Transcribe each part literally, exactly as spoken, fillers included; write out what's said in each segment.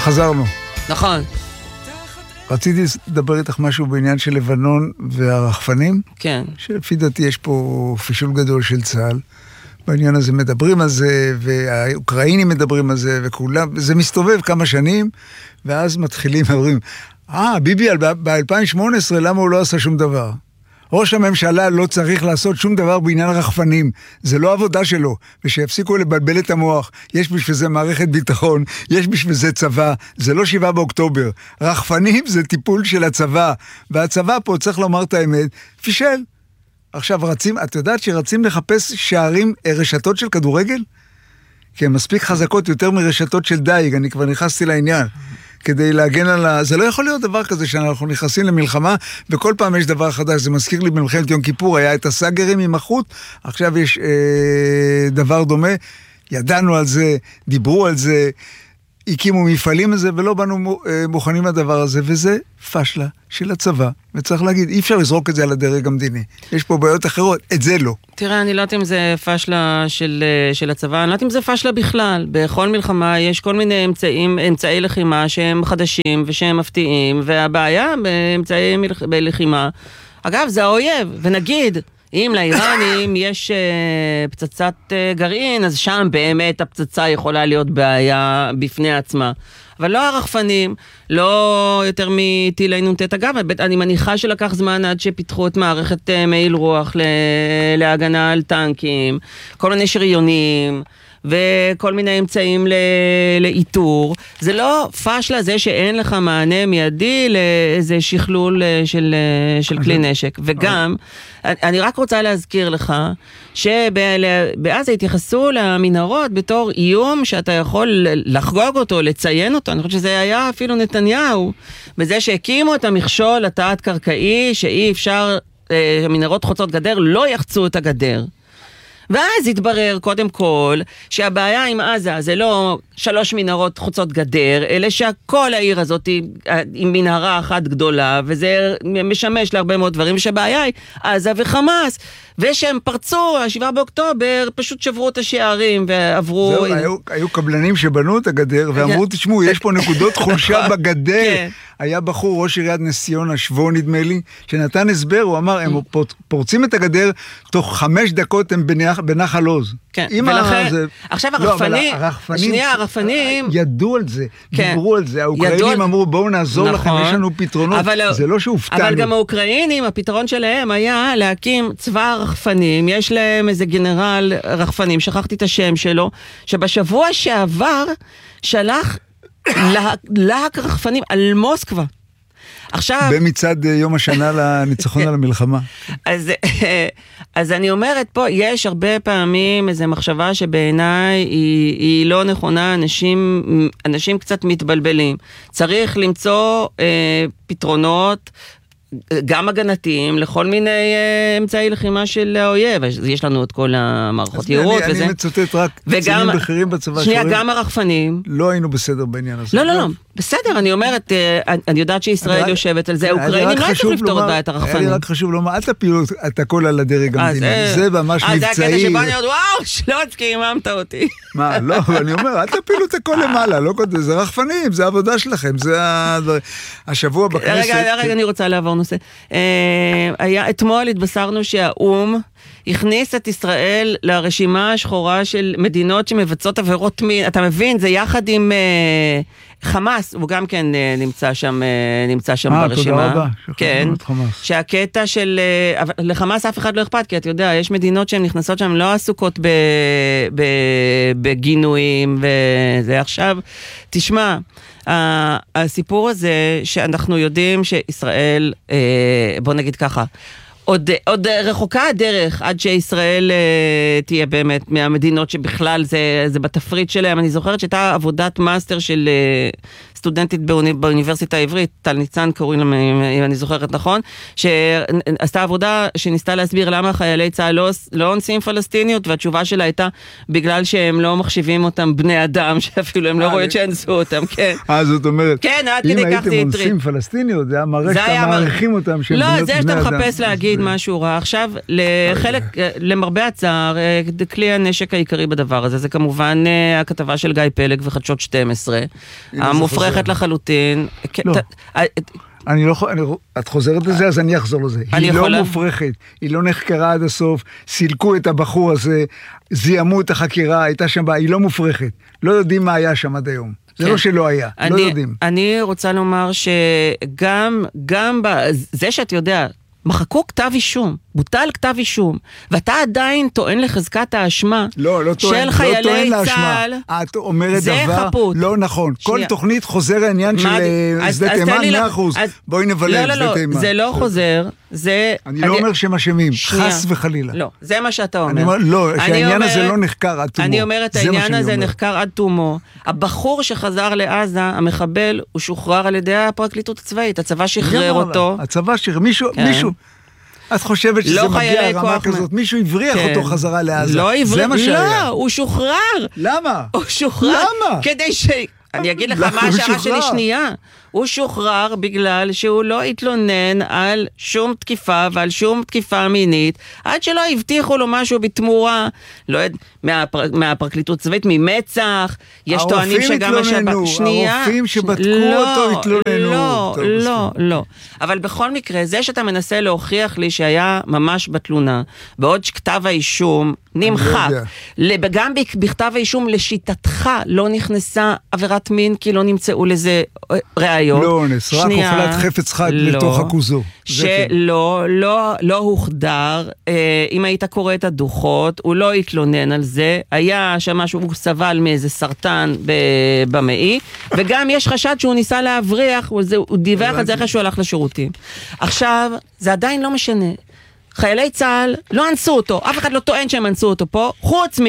חזרנו. נכון. רציתי לדבר איתך משהו בעניין של לבנון והרחפנים. כן. שלפי דעתי יש פה פישול גדול של צה"ל. בעניין הזה מדברים על זה, והאוקראינים מדברים על זה, וכולם, זה מסתובב כמה שנים, ואז מתחילים, אומרים, אה, ביבי, ב-אלפיים שמונה עשרה, למה הוא לא עשה שום דבר? ראש הממשלה לא צריך לעשות שום דבר בעניין רחפנים, זה לא עבודה שלו, ושיפסיקו לבלבל את המוח, יש בשביל זה מערכת ביטחון, יש בשביל זה צבא, זה לא שבעה באוקטובר, רחפנים זה טיפול של הצבא, והצבא פה צריך לומר את האמת, פישל. עכשיו רצים, את יודעת שרצים לחפש שערים, רשתות של כדורגל? כי הן מספיק חזקות יותר מרשתות של דייג, אני כבר נכנסתי לעניין. כדי להגן על ה... זה לא יכול להיות דבר כזה שאנחנו נכנסים למלחמה, וכל פעם יש דבר חדש, זה מזכיר לי במלחמת יום כיפור, היה את הסגרים עם החוט, עכשיו יש אה, דבר דומה, ידענו על זה, דיברו על זה, הקימו מפעלים על זה, ולא באנו אה, מוכנים לדבר הזה, וזה פשלה של הצבא, וצריך להגיד, אי אפשר לזרוק את זה על הדרג המדיני, יש פה בעיות אחרות, את זה לא. תראה, אני לא יודעת אם זה פשלה של, של הצבא, אני לא יודעת אם זה פשלה בכלל, בכל מלחמה יש כל מיני אמצעים, אמצעי לחימה שהם חדשים ושהם מפתיעים, והבעיה באמצעי בלחימה, אגב, זה האויב, ונגיד, אם לאיראנים יש uh, פצצת uh, גרעין, אז שם באמת הפצצה יכולה להיות בעיה בפני עצמה. אבל לא הרחפנים, לא יותר מטילי נ"ט. אגב, אני מניחה שלקח זמן עד שפיתחו את מערכת uh, מעיל רוח ל- להגנה על טנקים, כל מיני שריונים, וכל מיני אמצעים ל- לאיתור. זה לא פשלה זה שאין לך מענה מיידי לאיזה שכלול של, של כלי נשק. וגם, אני רק רוצה להזכיר לך, שבאז התייחסו למנהרות בתור איום שאתה יכול לחגוג אותו, לציין אותו. אני חושבת שזה היה אפילו נתניהו, בזה שהקימו את המכשול התת קרקעי, שאי אפשר, המנהרות חוצות גדר, לא יחצו את הגדר. ואז התברר קודם כל שהבעיה עם עזה זה לא שלוש מנהרות חוצות גדר, אלא שכל העיר הזאת היא עם מנהרה אחת גדולה, וזה משמש להרבה מאוד דברים, שהבעיה היא עזה וחמאס, ושהם פרצו, השבעה באוקטובר, פשוט שברו את השערים ועברו... זהו, היו, היו קבלנים שבנו את הגדר, ואמרו, תשמעו, יש פה נקודות חולשה בגדר. היה בחור, ראש עיריית נס ציונה, שבו נדמה לי, שנתן הסבר, הוא אמר, הם פורצים את הגדר, תוך חמש דקות הם בנחל עוז. כן, ולכן, עכשיו הרחפנים, שנייה, הרחפנים... ידעו על זה, דיברו על זה, האוקראינים אמרו, בואו נעזור לכם, יש לנו פתרונות, זה לא שהופתענו. אבל גם האוקראינים, הפתרון שלהם היה להקים צבא רחפנים, יש להם איזה גנרל רחפנים, שכחתי את השם שלו, שבשבוע שעבר שלח להק רחפנים על מוסקבה. עכשיו... במצד יום השנה לניצחון על המלחמה. אז, אז אני אומרת פה, יש הרבה פעמים איזו מחשבה שבעיניי היא, היא לא נכונה, אנשים, אנשים קצת מתבלבלים. צריך למצוא אה, פתרונות, גם הגנתיים, לכל מיני אה, אמצעי לחימה של האויב. יש לנו את כל המערכות יירוט וזה. אני מצוטט רק קצינים בכירים בצבא. שנייה, גם הרחפנים. לא היינו בסדר בעניין הזה. לא, לא, לא. בסדר, אני אומרת, אני יודעת שישראל יושבת על זה, האוקראינים לא צריך לפתור את בעיית הרחפנים. היה לי רק חשוב לומר, אל תפילו את הכל על הדרג המדיני. זה ממש מבצעי. אז זה הקטע שבא אני אומרת, וואו, שלוצקי, איממת אותי. מה, לא, אני אומר, אל תפילו את הכל למעלה, זה רחפנים, זה העבודה שלכם, זה השבוע בכנסת. רגע, רגע, אני רוצה לעבור נושא. אתמול התבשרנו שהאום הכניס את ישראל לרשימה השחורה של מדינות שמבצעות עבירות מין. אתה מבין, זה יחד עם חמאס, הוא גם כן נמצא שם, נמצא שם ברשימה. אה, תודה רבה. כן. שהקטע של, לחמאס אף אחד לא אכפת, כי אתה יודע, יש מדינות שהן נכנסות שם, לא עסוקות בגינויים, וזה עכשיו, תשמע, הסיפור הזה שאנחנו יודעים שישראל, בוא נגיד ככה, עוד, עוד רחוקה הדרך עד שישראל uh, תהיה באמת מהמדינות שבכלל זה, זה בתפריט שלהם. אני זוכרת שהייתה עבודת מאסטר של uh, סטודנטית באוני, באוניברסיטה העברית, טל ניצן קוראים להם, אם אני זוכרת נכון, שעשתה עבודה שניסתה להסביר למה חיילי צה"ל לא, לא אונסים פלסטיניות, והתשובה שלה הייתה בגלל שהם לא מחשיבים אותם בני אדם, שאפילו הם לא רואים שאנסו אותם, כן. אה, זאת אומרת, כן, אם הייתם אונסים פלסטיניות, זה היה מראה שאתה מעריכים אותם. לא, זה שאתה מחפש להגיד להגיד משהו רע. עכשיו, לחלק, למרבה הצער, כלי הנשק העיקרי בדבר הזה, זה כמובן הכתבה של גיא פלג וחדשות שתים עשרה, המופרכת לחלוטין. לא. אני לא, אני, את חוזרת לזה, אז אני אחזור לזה. היא לא מופרכת, היא לא נחקרה עד הסוף, סילקו את הבחור הזה, זיהמו את החקירה, הייתה שם, היא לא מופרכת. לא יודעים מה היה שם עד היום. זה כן. לא שלא היה, אני, לא יודעים. אני רוצה לומר שגם, גם זה שאת יודע, מחקו כתב אישום, בוטל כתב אישום, ואתה עדיין טוען לחזקת האשמה לא, לא טוען, של חיילי לא טוען לאשמה. את אומרת זה דבר חפות. לא נכון. שנייה. כל תוכנית חוזר העניין של שדה תימן מאה אחוז. בואי נבלב, לא, לא, לא, תימן. זה לא חוזר. זה... אני לא אומר שהם אשמים, חס וחלילה. לא, זה מה שאתה אומר. אני אומר, לא, שהעניין הזה לא נחקר עד תומו. אני אומרת, העניין הזה נחקר עד תומו. הבחור שחזר לעזה, המחבל, הוא שוחרר על ידי הפרקליטות הצבאית. הצבא שחרר אותו. הצבא שחרר, מישהו, מישהו. את חושבת שזה מגיע רמה כזאת? מישהו הבריח אותו חזרה לעזה. לא הבריח, לא, הוא שוחרר. למה? הוא שוחרר. למה? כדי ש... אני אגיד לך מה השערה שלי שנייה. הוא שוחרר בגלל שהוא לא התלונן על שום תקיפה ועל שום תקיפה מינית, עד שלא הבטיחו לו משהו בתמורה, לא יודע, מהפר, מהפרקליטות צבאית, ממצח, יש טוענים שגם השב"כ... שנייה. הרופאים שבדקו לא, אותו התלוננו. לא, טוב, לא, לא, לא. אבל בכל מקרה, זה שאתה מנסה להוכיח לי שהיה ממש בתלונה, בעוד שכתב האישום נמחק, גם בכתב האישום לשיטתך לא נכנסה עבירת מין, כי לא נמצאו לזה ראיות. לא אונס, רק אוכלת חפץ חד לא, לתוך הכוזו. שלא, לא, לא הוחדר, אם היית קורא את הדוחות, הוא לא התלונן על זה, היה שמשהו, הוא סבל מאיזה סרטן במעי, וגם יש חשד שהוא ניסה להבריח, הוא דיווח על זה אחרי שהוא הלך לשירותים. עכשיו, זה עדיין לא משנה. חיילי צה"ל לא אנסו אותו, אף אחד לא טוען שהם אנסו אותו פה, חוץ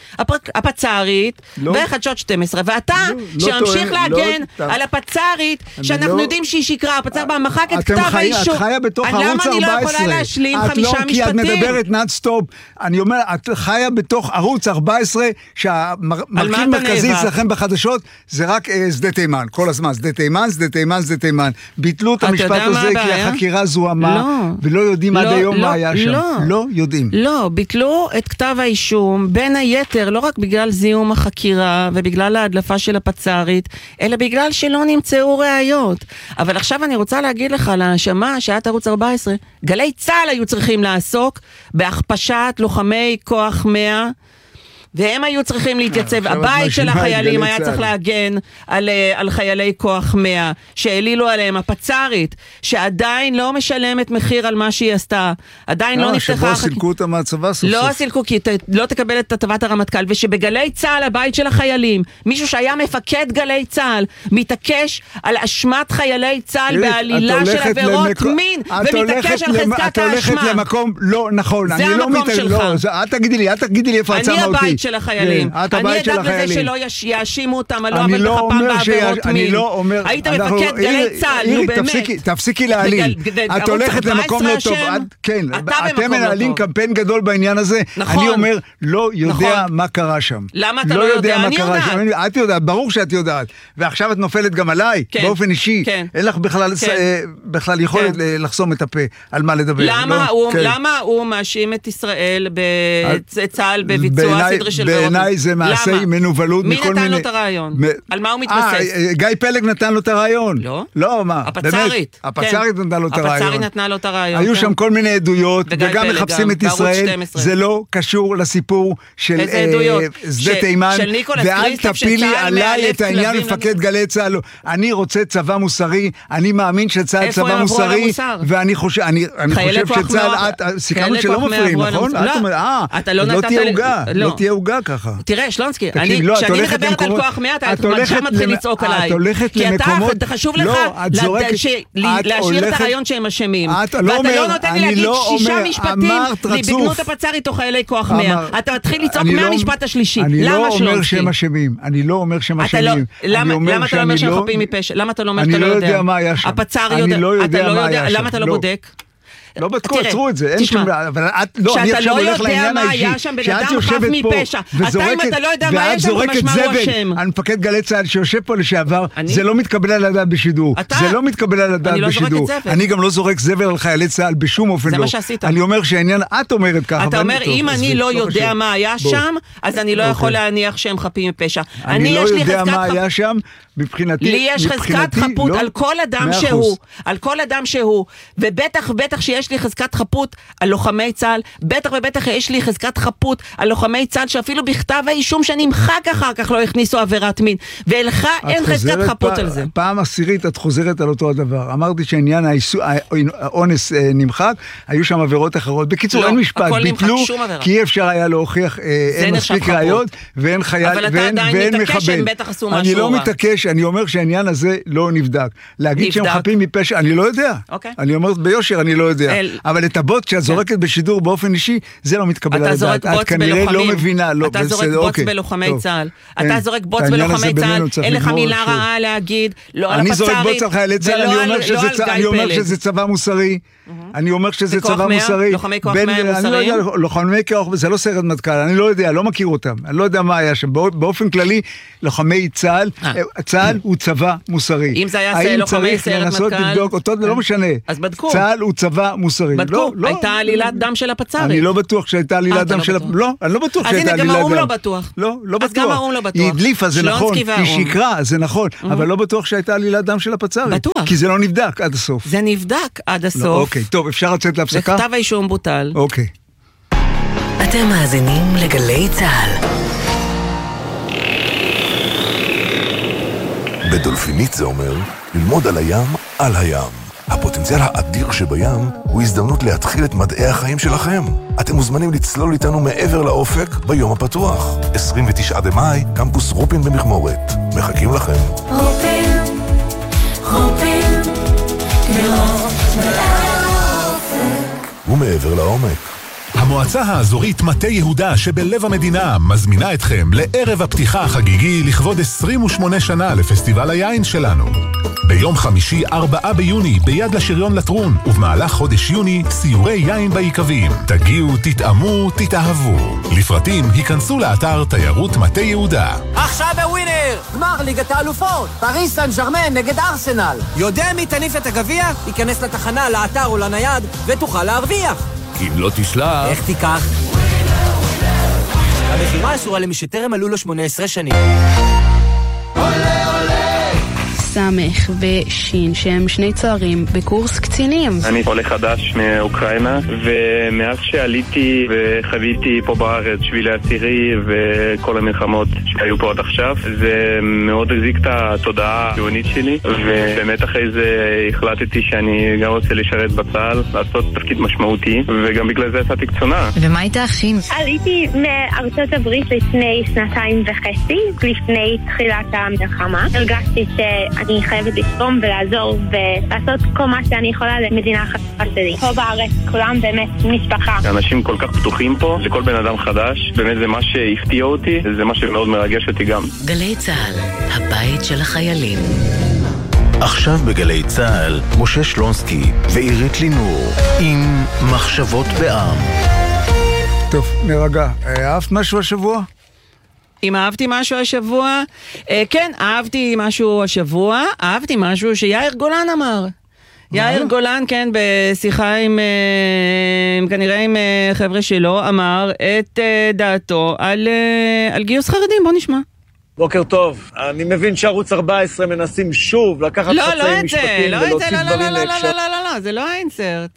מהפצ"רית לא, וחדשות שתים עשרה, ואתה לא, שממשיך לא להגן לא, על הפצ"רית, שאנחנו לא, יודעים שהיא שקרה, הפצ"ר בה מחק את כתב האישום. את חיה בתוך ערוץ ארבע עשרה. למה אני לא יכולה להשלים חמישה לא, משפטים? כי את מדברת נאט סטופ, אני אומר, את חיה בתוך ערוץ ארבע עשרה, שהמרכיב מרכזי אצלכם בחדשות, זה רק שדה תימן, כל הזמן, שדה תימן, שדה תימן, שדה תימן. ביטלו את המשפט הזה, כי החקירה זוהמה, ולא יודעים עד היום מה היה שם. לא, לא יודעים. לא, ביטלו את כתב האישום, בין היתר, לא רק בגלל זיהום החקירה, ובגלל ההדלפה של הפצ"רית, אלא בגלל שלא נמצאו ראיות. אבל עכשיו אני רוצה להגיד לך, להאשמה שאת ערוץ ארבע עשרה, גלי צה"ל היו צריכים לעסוק, בהכפשת לוחמי כוח מאה, והם היו צריכים להתייצב, הבית של החיילים היה צריך להגן על, על חיילי כוח מאה, שהעלילו עליהם הפצ"רית, שעדיין לא משלמת מחיר על מה שהיא עשתה, עדיין לא נפתחה... שבו סילקו אותה מהצבא סוף לא סילקו, כי לא תקבל את הטבת הרמטכ"ל, ושבגלי צה"ל, הבית של החיילים, מישהו שהיה מפקד גלי צה"ל, מתעקש על אשמת חיילי צה"ל בעלילה של עבירות מין, ומתעקש על חזקת האשמה. את הולכת למקום לא נכון. זה המקום שלך. אל תגידי לי, אל תגידי לי איפה הצעה מהותי. של החיילים. אני אדאג לזה שלא יאשימו אותם על לא עבד בכפם בעבירות מין. היית מפקד גלי צה"ל, נו באמת. תפסיקי להעליל. את הולכת למקום לא טוב. כן, אתם מנהלים קמפיין גדול בעניין הזה. אני אומר, לא יודע מה קרה שם. למה אתה לא יודע? אני יודעת. את יודעת, ברור שאת יודעת. ועכשיו את נופלת גם עליי, באופן אישי. אין לך בכלל יכולת לחסום את הפה על מה לדבר. למה הוא מאשים את ישראל בצה"ל בביצוע סדרי של בעיניי זה מעשי מנובלות. מי נתן לו את הרעיון? על מה הוא מתבסס? גיא פלג נתן לו את הרעיון. לא? לא, מה? הפצ"רית. הפצ"רית נתן לו את הרעיון. הפצ"רית נתנה לו את הרעיון. היו שם כל מיני עדויות, וגם מחפשים את ישראל. זה לא קשור לסיפור של שדה תימן, ואל תפילי עליי את העניין מפקד גלי צה"ל. אני רוצה צבא מוסרי, אני מאמין שצה"ל צבא מוסרי, ואני חושב שצה"ל, סיכמנו שלא מפריעים, נכון? לא תהיה עוגה. לא תהיה עוגה ככה. תראה, שלונסקי, כשאני מדברת על כוח מאה, אתה עכשיו מתחיל לצעוק עליי. כי אתה, חשוב לך להשאיר את הרעיון שהם אשמים. ואתה לא נותן לי להגיד שישה משפטים לבגנות הפצ"רית או חיילי כוח מאה. אתה מתחיל לצעוק מהמשפט השלישי. אני לא אומר שהם אשמים. אני לא אומר שהם אשמים. למה אתה לא אומר שהם חפים מפשע? למה אתה לא אומר שאתה לא יודע? אני לא יודע מה היה שם. הפצ"ר יודע. למה אתה לא בודק? לא בדקו, עצרו את זה, אין שום... אבל את, לא, אני עכשיו הולך לעניין האישי. שאת יושבת פה וזורקת, ואת זורקת זבל על מפקד גלי צה"ל שיושב פה לשעבר, זה לא מתקבל על הדעת בשידור. זה לא מתקבל על הדעת בשידור. אני גם לא זורק זבל על חיילי צה"ל בשום אופן לא. זה מה שעשית. אני אומר שהעניין, את אומרת ככה. אתה אומר, אם אני לא יודע מה היה שם, אז אני לא יכול להניח שהם חפים מפשע. אני לא יודע מה היה שם, מבחינתי, לי יש חזקת חפות על כל אדם שהוא, על כל אדם שהוא, ובטח בטח שיש לי חזקת חפות על לוחמי צה"ל, בטח ובטח יש לי חזקת חפות על לוחמי צה"ל, שאפילו בכתב האישום שנמחק אחר כך לא הכניסו עבירת מין, ואלך אין חזקת חפות על זה. פעם עשירית את חוזרת על אותו הדבר. אמרתי שעניין האונס נמחק, היו שם עבירות אחרות. בקיצור, אין משפט, ביטלו, כי אי אפשר היה להוכיח, אין מספיק ראיות, ואין חייל, ואין מחבל. אני לא מתעקש, אני אומר שהעניין הזה לא נבדק. להגיד שהם חפים מפשע, אני לא יודע. אני אומר ביושר, אני לא יודע. אבל את הבוט שאת זורקת בשידור באופן אישי, זה לא מתקבל על הדעת. את כנראה לא מבינה. אתה זורק בוץ בלוחמי צה"ל. אתה זורק בוץ בלוחמי צה"ל, אין לך מילה רעה להגיד, לא על הפצ"רית, אני זורק בוץ על חיילי צה"ל, אני אומר שזה צבא מוסרי. אני אומר שזה צבא מוסרי. לוחמי כוח מאה מוסריים? לוחמי כוח, זה לא סרט מטכ"ל, אני לא יודע, לא מכיר אותם. אני לא יודע מה היה שם. באופן כללי, לוחמי צה"ל, צה"ל הוא צבא מוסרי. אם זה היה לוחמי סרט מטכ"ל, אותו לא משנה. אז בדקו. צה"ל הוא צבא מוסרי. בדקו, הייתה עלילת דם של הפצ"רית. אני לא בטוח שהייתה עלילת דם של הפצ"רית. לא, אני לא בטוח שהייתה עלילת דם. אז הנה, גם האום לא בטוח. לא, לא בטוח. אז גם האום לא בטוח. היא הדליפה, זה נכון. היא שיקרה, זה נכון. אבל לא בטוח שהייתה עלילת דם של הפצ"רית. בטוח. כי זה לא נבדק עד הסוף. זה נבדק עד הסוף. אוקיי, טוב, אפשר לצאת להפסקה? וכתב האישום בוטל. אוקיי. אתם מאזינים לגלי צה"ל. בדולפינית זה אומר ללמוד על הים, על הים. הפוטנציאל האדיר שבים הוא הזדמנות להתחיל את מדעי החיים שלכם. אתם מוזמנים לצלול איתנו מעבר לאופק ביום הפתוח. עשרים ותשעה במאי, קמפוס רופין במכמורת. מחכים לכם. רופין, רופין, לראות מעל האופק. ומעבר לעומק. המועצה האזורית מטה יהודה שבלב המדינה מזמינה אתכם לערב הפתיחה החגיגי לכבוד עשרים ושמונה שנה לפסטיבל היין שלנו. ביום חמישי ארבעה ביוני ביד לשריון לטרון, ובמהלך חודש יוני סיורי יין בעיקבים. תגיעו, תתאמו, תתאהבו. לפרטים היכנסו לאתר תיירות מטה יהודה. עכשיו בווינר! גמר ליגת האלופות! פריס סן ז'רמן נגד ארסנל. יודע מי תניף את הגביע? ייכנס לתחנה, לאתר או לנייד ותוכל להרוויח. כי אם לא תשלח... איך תיקח? המחירה אסורה למי שטרם מלאו לו שמונה עשרה שנים. סמך ושין שהם שני צוערים בקורס קצינים. אני עולה חדש מאוקראינה, ומאז שעליתי וחוויתי פה בארץ שבילי עשירי וכל המלחמות שהיו פה עד עכשיו, זה מאוד החזיק את התודעה הציונית שלי, ובאמת אחרי זה החלטתי שאני גם רוצה לשרת בצה"ל, לעשות תפקיד משמעותי, וגם בגלל זה יצאתי קצונה. ומה איתה אחים? עליתי מארצות הברית לפני שנתיים וחצי, לפני תחילת המלחמה. הרגשתי ש... אני חייבת לתרום ולעזור ולעשות כל מה שאני יכולה למדינה החדשה שלי. פה בארץ כולם באמת משפחה. אנשים כל כך פתוחים פה, לכל בן אדם חדש, באמת זה מה שהפתיע אותי, זה מה שמאוד מרגש אותי גם. גלי צה"ל, הבית של החיילים. עכשיו בגלי צה"ל, משה שלונסקי ועירית לינור עם מחשבות בעם. טוב, נרגע. אהבת משהו השבוע? אם אהבתי משהו השבוע, אה, כן, אהבתי משהו השבוע, אהבתי משהו שיאיר גולן אמר. יאיר גולן, כן, בשיחה עם, עם כנראה עם חבר'ה שלו, אמר את דעתו על, על גיוס חרדים. בוא נשמע. בוקר טוב, אני מבין שערוץ ארבע עשרה מנסים שוב לקחת לא, חצי לא משפטים לא ולהוציא לא, דברים לא, לא, להקשר. לא, לא, לא, לא, זה לא האינסרט.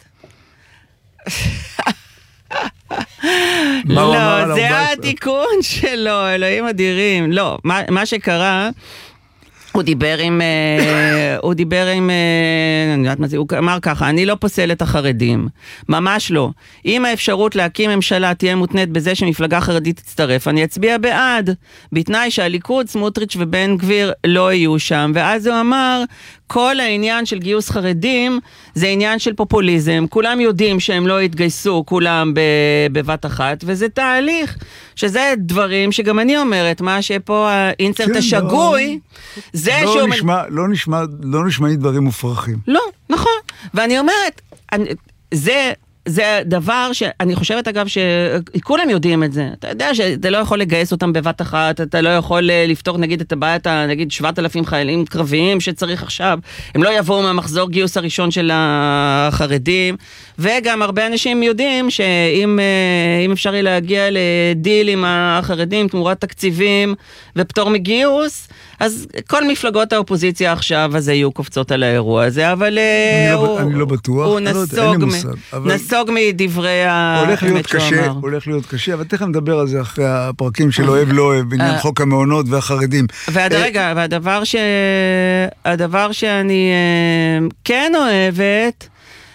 לא, זה התיקון שלו, אלוהים אדירים. לא, מה, מה שקרה, הוא דיבר עם, הוא דיבר עם, אני יודעת מה זה, הוא אמר ככה, אני לא פוסל את החרדים, ממש לא. אם האפשרות להקים ממשלה תהיה מותנית בזה שמפלגה חרדית תצטרף, אני אצביע בעד, בתנאי שהליכוד, סמוטריץ' ובן גביר לא יהיו שם. ואז הוא אמר, כל העניין של גיוס חרדים זה עניין של פופוליזם, כולם יודעים שהם לא יתגייסו כולם בבת אחת, וזה תהליך, שזה דברים שגם אני אומרת, מה שפה האינסרט השגוי, זה שהוא... לא נשמע, לא נשמע, לא נשמעים דברים מופרכים. לא, נכון. ואני אומרת, זה... זה דבר שאני חושבת אגב שכולם יודעים את זה. אתה יודע שאתה לא יכול לגייס אותם בבת אחת, אתה לא יכול לפתור נגיד את הבעיית, נגיד שבעת אלפים חיילים קרביים שצריך עכשיו, הם לא יבואו מהמחזור גיוס הראשון של החרדים, וגם הרבה אנשים יודעים שאם אם אפשר להגיע לדיל עם החרדים, תמורת תקציבים ופטור מגיוס, אז כל מפלגות האופוזיציה עכשיו אז יהיו קופצות על האירוע הזה, אבל אני לא בטוח, הוא נסוג מדברי האמת שהוא אמר. הולך להיות קשה, אבל תכף נדבר על זה אחרי הפרקים של אוהב לא אוהב, בעניין חוק המעונות והחרדים. רגע, והדבר ש... הדבר שאני כן אוהבת...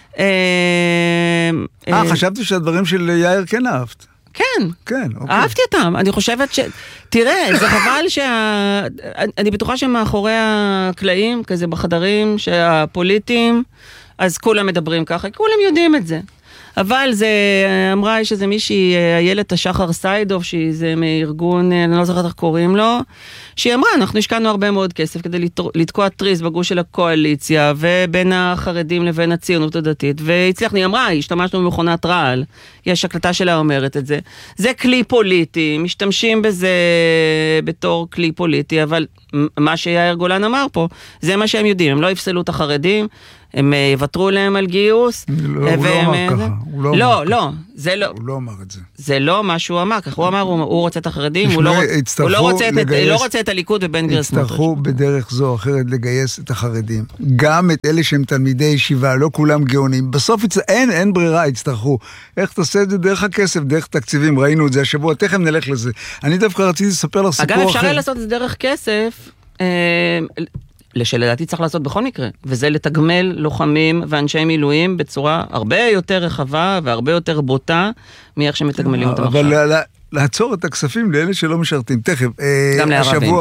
אה, חשבתי שהדברים של יאיר כן אהבת. כן, כן, אוקיי. אהבתי אותם, אני חושבת ש... תראה, זה חבל שה... אני בטוחה שמאחורי הקלעים, כזה בחדרים, שהפוליטיים, אז כולם מדברים ככה, כולם יודעים את זה. אבל זה, אמרה שזה מישהי, איילת השחר סיידוב, שזה מארגון, אני לא זוכרת איך קוראים לו, שהיא אמרה, אנחנו השקענו הרבה מאוד כסף כדי לתקוע טריס בגוש של הקואליציה, ובין החרדים לבין הציונות הדתית, והצליחנו, היא אמרה, השתמשנו במכונת רעל, יש הקלטה שלה אומרת את זה. זה כלי פוליטי, משתמשים בזה בתור כלי פוליטי, אבל מה שיאיר גולן אמר פה, זה מה שהם יודעים, הם לא יפסלו את החרדים, הם יוותרו להם על גיוס. הוא לא אמר ככה. לא, לא, זה לא. הוא לא אמר את זה. זה לא מה שהוא אמר, כך הוא אמר, הוא רוצה את החרדים, הוא לא רוצה את הליכוד ובן גביר סמוטריץ'. יצטרכו בדרך זו או אחרת לגייס את החרדים. גם את אלה שהם תלמידי ישיבה, לא כולם גאונים. בסוף אין ברירה, יצטרכו. איך תעשה את זה? דרך הכסף, דרך תקציבים, ראינו את זה השבוע, תכף נלך לזה. אני דווקא רציתי לספר לך סיפור אחר. אגב, אפשר לעשות את זה דרך כסף, שלדעתי צריך לעשות בכל מקרה, וזה לתגמל לוחמים ואנשי מילואים בצורה הרבה יותר רחבה והרבה יותר בוטה מאיך שמתגמלים אותם עכשיו. אבל לעצור את הכספים לאלה שלא משרתים. תכף, גם לערבים.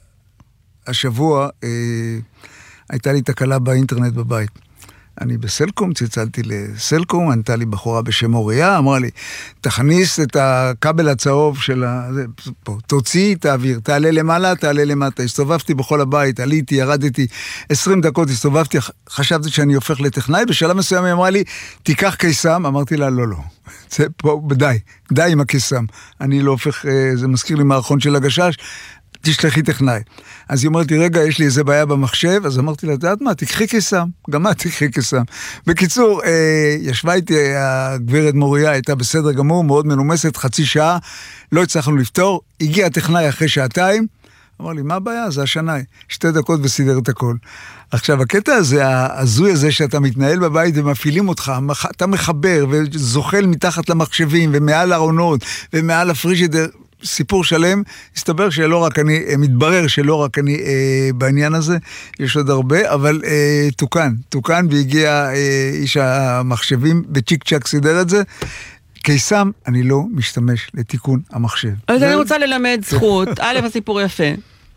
השבוע הייתה לי תקלה באינטרנט בבית. אני בסלקום, צלצלתי לסלקום, ענתה לי בחורה בשם אוריה, אמרה לי, תכניס את הכבל הצהוב של ה... פה, תוציא, תעביר, תעלה למעלה, תעלה למטה. הסתובבתי בכל הבית, עליתי, ירדתי, עשרים דקות הסתובבתי, חשבתי שאני הופך לטכנאי, בשלב מסוים היא אמרה לי, תיקח קיסם, אמרתי לה, לא, לא, זה פה, די, די עם הקיסם. אני לא הופך, זה מזכיר לי מערכון של הגשש, תשלחי טכנאי. אז היא אומרת לי, רגע, יש לי איזה בעיה במחשב, אז אמרתי לה, תדעת מה, תקחי קיסם, גם מה תקחי קיסם. בקיצור, אה, ישבה איתי, הגברת מוריה הייתה בסדר גמור, מאוד מנומסת, חצי שעה, לא הצלחנו לפתור, הגיע הטכנאי אחרי שעתיים, אמר לי, מה הבעיה? זה השנאי, שתי דקות וסידר את הכל. עכשיו, הקטע הזה, הזוי הזה שאתה מתנהל בבית ומפעילים אותך, אתה מחבר וזוחל מתחת למחשבים ומעל ארונות ומעל הפריג'ידר, סיפור שלם, הסתבר שלא רק אני, מתברר שלא רק אני אה, בעניין הזה, יש עוד הרבה, אבל אה, תוקן, תוקן והגיע אה, איש המחשבים, בצ'יק צ'ק סידר את זה, קיסם, אני לא משתמש לתיקון המחשב. אז זה... אני רוצה ללמד זכות, א', הסיפור יפה.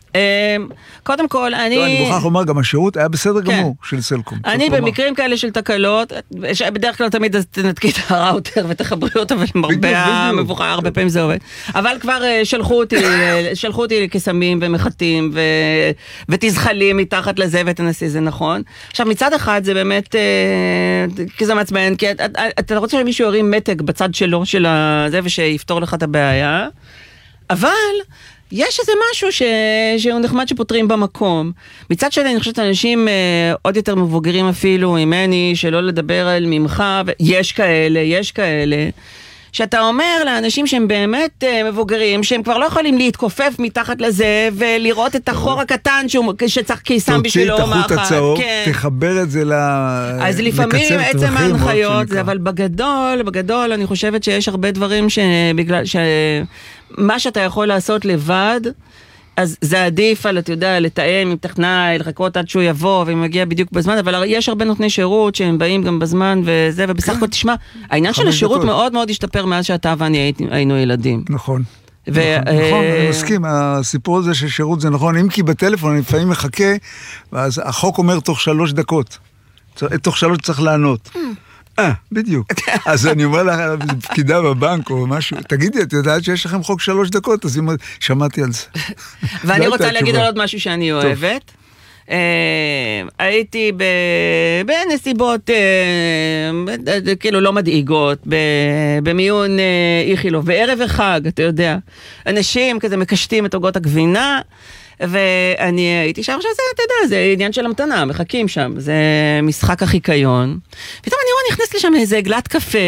קודם כל, אני... לא, אני מוכרח לומר, גם השירות היה בסדר גמור של סלקום. אני במקרים כאלה של תקלות, בדרך כלל תמיד תנתקי את הראוטר ותחברי אותו, ולמרבה המבוכה, הרבה פעמים זה עובד. אבל כבר שלחו אותי, שלחו אותי לקסמים ומחטים, ותזחלים מתחת לזה ותנסי, זה נכון. עכשיו, מצד אחד זה באמת, כי זה מעצבן, כי אתה רוצה שמישהו ירים מתג בצד שלו, של זה, ושיפתור לך את הבעיה, אבל... יש איזה משהו ש... שהוא נחמד שפותרים במקום. מצד שני, אני חושבת אנשים אה, עוד יותר מבוגרים אפילו ממני, שלא לדבר על ממך, ויש כאלה, יש כאלה, שאתה אומר לאנשים שהם באמת אה, מבוגרים, שהם כבר לא יכולים להתכופף מתחת לזה, ולראות את החור הקטן שהוא, שצריך קיסם בשבילו. תוציא את החוט הצהוב, כן. תחבר את זה ל... אז לפעמים עצם ההנחיות, זה, אבל בגדול, בגדול, אני חושבת שיש הרבה דברים שבגלל... ש... מה שאתה יכול לעשות לבד, אז זה עדיף על, אתה יודע, לתאם עם טכנאי, לחכות עד שהוא יבוא, והוא מגיע בדיוק בזמן, אבל יש הרבה נותני שירות שהם באים גם בזמן וזה, ובסך הכל תשמע, העניין של השירות מאוד מאוד השתפר מאז שאתה ואני היינו ילדים. נכון. נכון, אני מסכים, הסיפור הזה של שירות זה נכון, אם כי בטלפון אני לפעמים מחכה, ואז החוק אומר תוך שלוש דקות, תוך שלוש צריך לענות. אה, בדיוק. אז אני אומר לך, פקידה בבנק או משהו, תגידי, את יודעת שיש לכם חוק שלוש דקות, אז שמעתי על זה. ואני רוצה להגיד על עוד משהו שאני אוהבת. הייתי בנסיבות כאילו לא מדאיגות, במיון איכילוב, בערב החג, אתה יודע, אנשים כזה מקשטים את עוגות הגבינה, ואני הייתי שם, עכשיו זה, אתה יודע, זה עניין של המתנה, מחכים שם, זה משחק החיקיון, פתאום אני רואה נכנס לשם איזה עגלת קפה,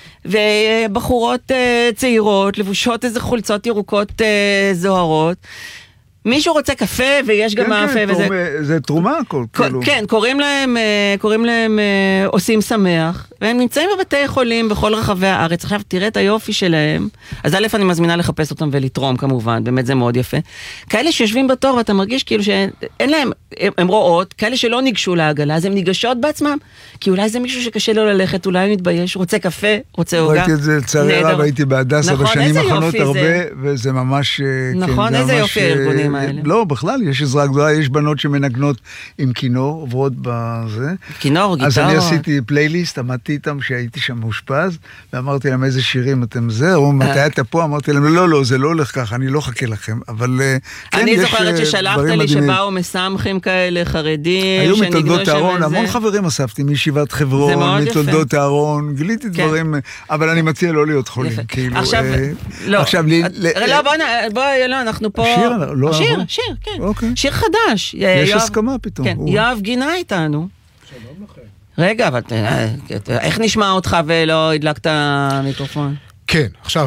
ובחורות צעירות, לבושות איזה חולצות ירוקות זוהרות, מישהו רוצה קפה, ויש גם מאפה, וזה... זה תרומה הכל, כאילו. כן, קוראים להם, קוראים להם עושים שמח, והם נמצאים בבתי חולים בכל רחבי הארץ. עכשיו, תראה את היופי שלהם. אז א', אני מזמינה לחפש אותם ולתרום, כמובן, באמת זה מאוד יפה. כאלה שיושבים בתור, ואתה מרגיש כאילו שאין להם, הם רואות, כאלה שלא ניגשו לעגלה, אז הם ניגשות בעצמם, כי אולי זה מישהו שקשה לו ללכת, אולי הוא מתבייש, רוצה קפה, רוצה עוגה. ראיתי את זה, לצערי רב, הייתי בהדסה בשנים האחרונות הרבה, וזה ממש... נכון, איזה יופי הארגונים האלה. לא, בכלל, יש עזרה גדולה, יש בנות שמנגנות עם כינור, עוברות בזה. כינור, גיטרה. אז אני עשיתי פלייליסט, עמדתי איתם שהייתי שם מאושפז, ואמרתי להם איזה שירים אתם זה, או מתי אתה פה, אמרתי להם, לא, לא, זה לא הולך ככה, אני לא חכה לכם, אבל כן, יש דברים מדהימים. אני זוכרת ששלחת לי שבאו מסמכים כאלה, חרדים, היו מתולדות הארון, המון חברים אספתי, מישיבת חברון, מתולדות הארון, גיליתי דברים, אבל אני מציע לא להיות חולים, כאילו. עכשיו, לא. לא, בואי, לא, אנחנו פה... שיר, לא, שיר, שיר, כן. שיר חדש. יש הסכמה פתאום. כן, יואב גינה איתנו. שלום לכם. רגע, אבל איך נשמע אותך ולא הדלקת המיקרופון? כן, עכשיו.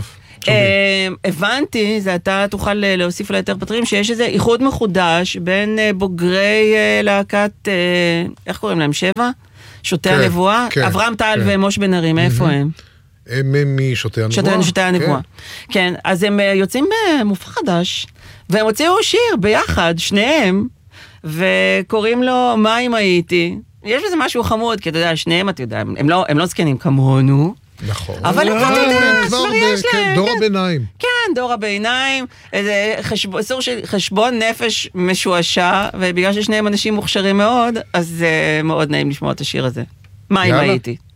הבנתי, זה אתה תוכל להוסיף ליותר פטרים, שיש איזה איחוד מחודש בין בוגרי להקת, איך קוראים להם? שבע? שותי הנבואה? אברהם טל ומוש בן ארי, מאיפה הם? הם משותי הנבואה. שותי הנבואה. כן, אז הם יוצאים במופע חדש, והם הוציאו שיר ביחד, שניהם, וקוראים לו מים הייתי. יש בזה משהו חמוד, כי אתה יודע, שניהם, אתה יודע, הם לא, הם לא זקנים כמונו. נכון. אבל הם כבר, אתה יודע, כבר יש להם. דור הביניים. כן, דור הביניים, איזה סוג של חשבון נפש משועשע, ובגלל ששניהם אנשים מוכשרים מאוד, אז מאוד נעים לשמוע את השיר הזה. מים הייתי.